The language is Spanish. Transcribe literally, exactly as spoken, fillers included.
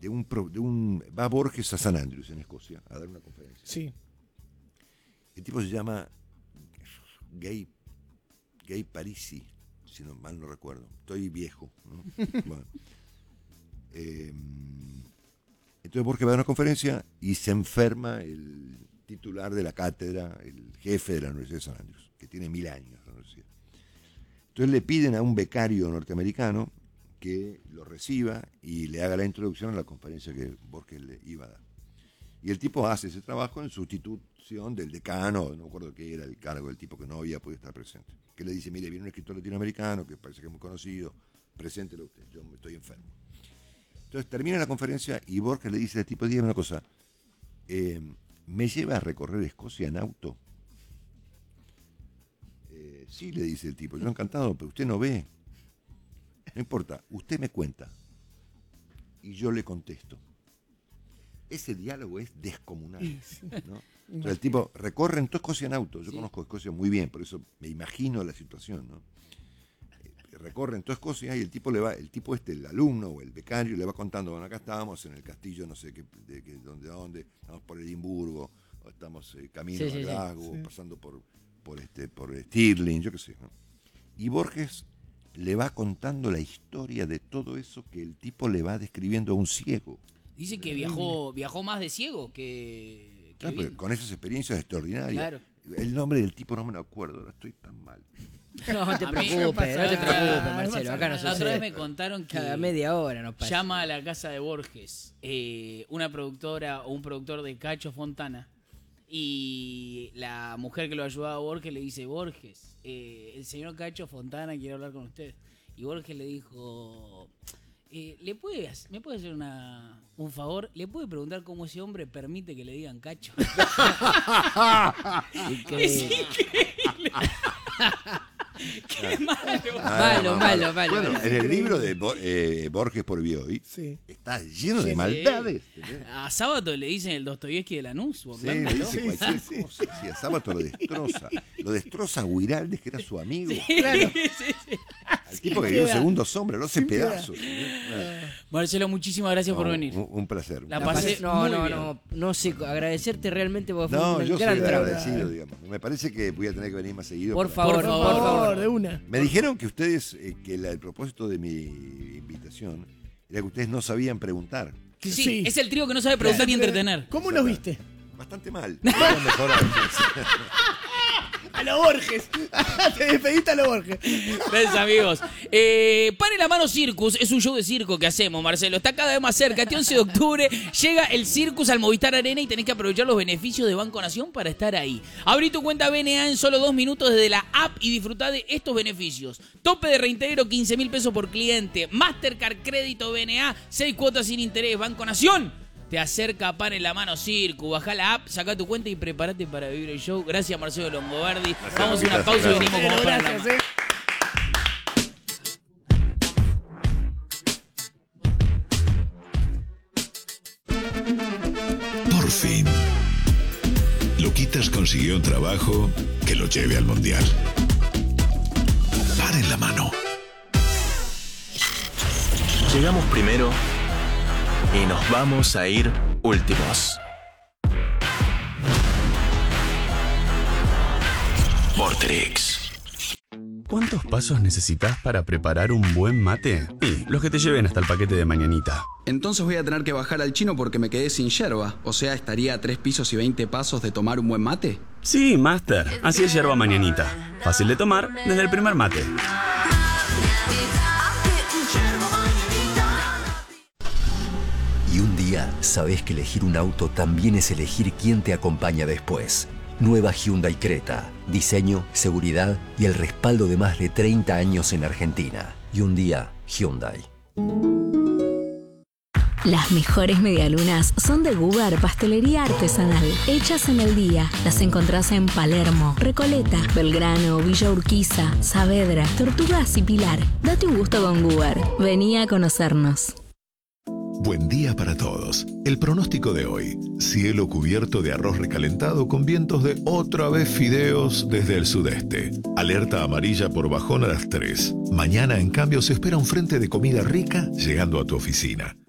de un, de un... Va Borges a San Andrews, en Escocia, a dar una conferencia. Sí. El tipo se llama Gay, Gay Parisi, si no mal no recuerdo. Estoy viejo, ¿no? Bueno. Eh, entonces Borges va a dar una conferencia y se enferma el titular de la cátedra, el jefe de la Universidad de San Andrews, que tiene mil años la universidad. Entonces le piden a un becario norteamericano que lo reciba y le haga la introducción a la conferencia que Borges le iba a dar. Y el tipo hace ese trabajo en sustitución del decano, no me acuerdo qué era el cargo del tipo que no había podido estar presente. Que le dice, mire, viene un escritor latinoamericano que parece que es muy conocido, preséntelo usted, yo estoy enfermo. Entonces termina la conferencia y Borges le dice al tipo, dígame una cosa, eh, ¿me lleva a recorrer Escocia en auto? Eh, sí, le dice el tipo, yo encantado, pero usted no ve. No importa, usted me cuenta y yo le contesto. Ese diálogo es descomunal, ¿no? O sea, el tipo recorre en toda Escocia en auto. Yo sí. conozco Escocia muy bien, por eso me imagino la situación, ¿no? Eh, recorre en toda Escocia y el tipo le va, el tipo este, el alumno o el becario, le va contando, bueno, acá estábamos en el castillo, no sé qué, de, de dónde, dónde, estamos por Edimburgo, o estamos eh, camino sí, a Glasgow, sí, sí. pasando por, por este, por Stirling, yo qué sé, ¿no? Y Borges le va contando la historia de todo eso que el tipo le va describiendo a un ciego. Dice que viajó, viajó más de ciego que, que claro, pero con esas experiencias extraordinarias. Claro. El nombre del tipo no me lo acuerdo, ahora estoy tan mal. No te preocupes, no te preocupes, Marcelo. Acá no se La otra vez me contaron que cada media hora nos pasa. Llama a la casa de Borges eh, una productora o un productor de Cacho Fontana y la mujer que lo ayudaba a Borges le dice, Borges, eh, el señor Cacho Fontana quiere hablar con usted. Y Borges le dijo... Eh, ¿le puede, ¿Me puede hacer una, un favor? ¿Le puede preguntar cómo ese hombre permite que le digan Cacho? Es increíble. Qué malo. Ah, malo, malo, malo. Bueno, en el libro de eh, Borges por Bioy sí. está lleno sí, de maldades. Sí. A Sábato le dicen el Dostoyevsky de Lanús. Sí, le dice sí, cualquier sí, cosa. Sí, a Sábato lo destroza. Lo destroza a Huiraldes, que era su amigo. Sí, claro. sí, sí. El tipo que dio Segundo Sombra, lo hace pedazos. Marcelo, muchísimas gracias no, por venir. Un, un placer. La pasé no, muy no, bien. no, no sé, agradecerte realmente porque no, fue un yo gran soy trabajo. agradecido, digamos. Me parece que voy a tener que venir más seguido. Por favor, por favor, por favor, de una. Me dijeron que ustedes, eh, que la, el propósito de mi invitación era que ustedes no sabían preguntar. Sí, sí. Es el trío que no sabe preguntar ni entretener. ¿Cómo nos viste? Bastante mal. A lo Borges. Te despediste a lo Borges. Gracias, amigos. Eh, Pan en la Mano Circus es un show de circo que hacemos, Marcelo. Está cada vez más cerca. Este once de octubre llega el Circus al Movistar Arena y tenés que aprovechar los beneficios de Banco Nación para estar ahí. Abrí tu cuenta B N A en solo dos minutos desde la app y disfrutá de estos beneficios. Tope de reintegro quince mil pesos por cliente. Mastercard Crédito B N A, seis cuotas sin interés. Banco Nación te acerca a Pan en la Mano Circus. Bajá la app, sacá tu cuenta y prepárate para vivir el show. Gracias, Marcelo Longobardi. Gracias, Vamos a una pausa y venimos con Pan en la Mano. Por fin, Luquitas consiguió un trabajo que lo lleve al Mundial. Pan en la Mano. Llegamos primero y nos vamos a ir últimos. Vorterix. ¿Cuántos pasos necesitas para preparar un buen mate? Sí, los que te lleven hasta el paquete de mañanita. Entonces voy a tener que bajar al chino porque me quedé sin yerba. O sea, ¿estaría a tres pisos y veinte pasos de tomar un buen mate? Sí, Master. Así es yerba mañanita. Fácil de tomar desde el primer mate. Y un día sabés que elegir un auto también es elegir quién te acompaña después. Nueva Hyundai Creta. Diseño, seguridad y el respaldo de más de treinta años en Argentina. Y un día, Hyundai. Las mejores medialunas son de Gubar Pastelería Artesanal, hechas en el día. Las encontrás en Palermo, Recoleta, Belgrano, Villa Urquiza, Saavedra, Tortugas y Pilar. Date un gusto con Gubar. Vení a conocernos. Buen día para todos. El pronóstico de hoy. Cielo cubierto de arroz recalentado con vientos de otra vez fideos desde el sudeste. Alerta amarilla por bajón a las tres. Mañana, en cambio, se espera un frente de comida rica llegando a tu oficina.